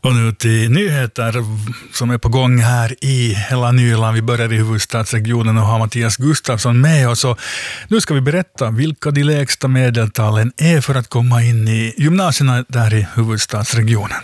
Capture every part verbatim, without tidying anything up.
Och nu till nyheter som är på gång här i hela Nyland. Vi börjar i huvudstadsregionen och har Mattias Gustafsson med oss. Och nu ska vi berätta vilka de lägsta medeltalen är för att komma in i gymnasierna där i huvudstadsregionen.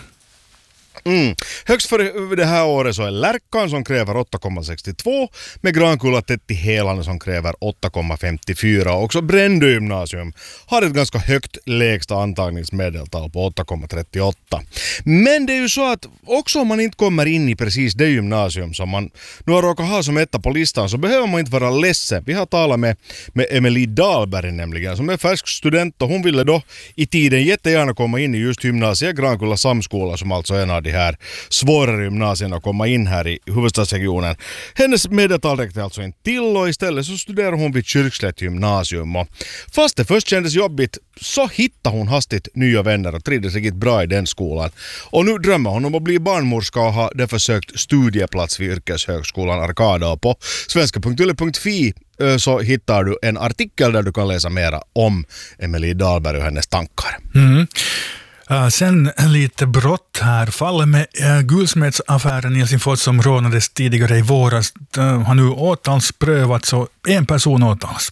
Mm. Högst för det här året så är Lärkan som kräver åtta komma sextiotvå, med Grankulla-Tetti Helane som kräver åtta komma femtiofyra. Också Brändö gymnasium har ett ganska högt lägsta antagningsmedeltal på åtta komma trettioåtta. Men det är ju så att också om man inte kommer in i precis det gymnasium som man nu har råkat ha som etta på listan, så behöver man inte vara ledsen. Vi har talat med, med Emelie Dahlberg nämligen, som är färsk student, och hon ville då i tiden jättegärna komma in i just gymnasiet Grankulla Samskola, som alltså är en av de här svårare gymnasierna att komma in här i huvudstadsregionen. Hennes medeltal räckte alltså inte till, och istället så studerar hon vid Kyrkslätt gymnasium. Och fast det först kändes jobbigt så hittade hon hastigt nya vänner och trivdes riktigt bra i den skolan. Och nu drömmer hon om att bli barnmorska och har därför sökt studieplats vid Yrkeshögskolan Arkada. Och på svenska punkt yle punkt fi så hittar du en artikel där du kan läsa mera om Emelie Dahlberg och hennes tankar. Mm. Uh, sen lite brott här. Fallet med uh, guldsmedsaffären i Helsingfors som rånades tidigare i våras uh, har nu åtalsprövats, och en person åtalas.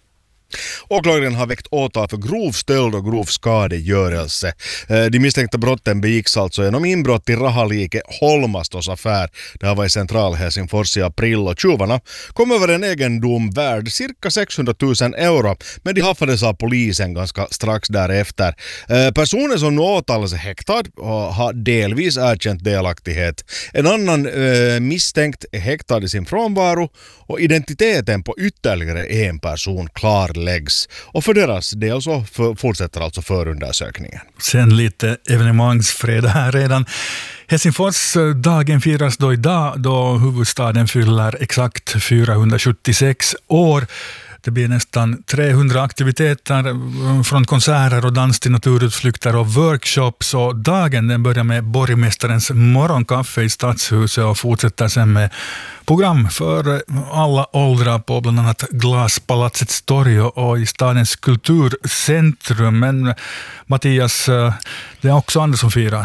Åklagaren har väckt åtal för grov stöld och grov skadegörelse. De misstänkta brotten begicks alltså genom inbrott i Rahalike Holmastos affär. Det här var i central Helsingfors i april, och tjuvarna kom över en egendom värd cirka sexhundratusen euro, men de haffades av polisen ganska strax därefter. Personen som nu åtalas är häktad och har delvis erkänt delaktighet. En annan eh, misstänkt är häktad i sin frånvaro, och identiteten på ytterligare en person klar läggs. Och för deras del så för, fortsätter alltså förundersökningen. Sen lite evenemangsfred här redan. Helsingfors dagen firas då idag, då huvudstaden fyller exakt fyrahundrasjuttiosex år. Det blir nästan trehundra aktiviteter från konserter och dans till naturutflykter och workshops. Och dagen den börjar med borgmästarens morgonkaffe i Stadshuset och fortsätter sen med program för alla åldrar på bland annat Glaspalatsets torg och i stadens kulturcentrum. Men Mattias, det är också andra som firar.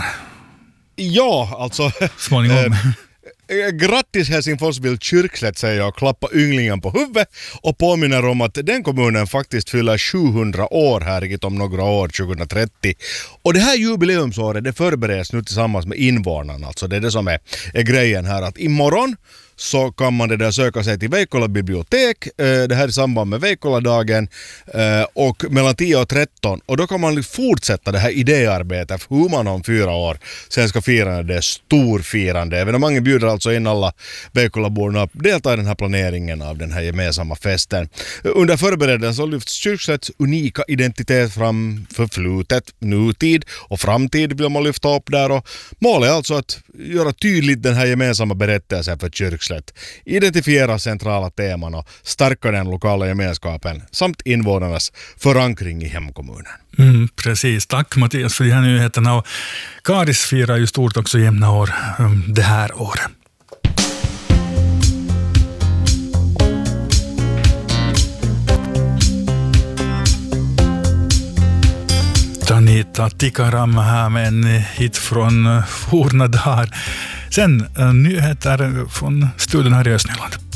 Ja, alltså... Småningom. Grattis Helsingfors vill Kyrkslätt säga och klappa ynglingen på huvudet och påminner om att den kommunen faktiskt fyller sjuhundra år här om några år, tjugohundratrettio. Och det här jubileumsåret det förbereds nu tillsammans med invånarna. Alltså det är det som är, är grejen här, att imorgon så kan man det där söka sig till Veikkola bibliotek, det här i samband med Veikkola-dagen, och mellan tio och tretton, och då kan man fortsätta det här idéarbetet för hur man om fyra år sen ska fira det storfirande. Evenemanget bjuder alltså in alla Veikkola-borna att delta i den här planeringen av den här gemensamma festen. Under förberedelsen så lyfts Kyrkslätts unika identitet fram, förflutet, nutid och framtid vill man lyfta upp där, och målet är alltså att göra tydligt den här gemensamma berättelsen för Kyrkslätt. Identifiera centrala teman och stärka den lokala gemenskapen samt invånarnas förankring i hemkommunen. Mm, precis. Tack Mattias för de här nyheterna. Och Karis firar ju stort också jämna år um, det här året. Anita Tikaram här med en hit från forna dagar. Sen nyheter från studion här i Östnyland.